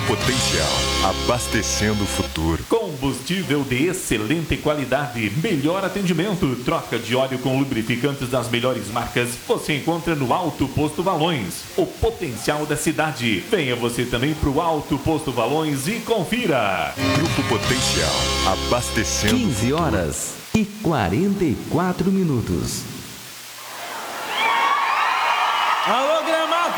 Potencial, abastecendo o futuro. Combustível de excelente qualidade, melhor atendimento, troca de óleo com lubrificantes das melhores marcas, você encontra no Alto Posto Valões, o potencial da cidade. Venha você também para o Alto Posto Valões e confira. Grupo Potencial, abastecendo 15 horas e 44 minutos. Alô,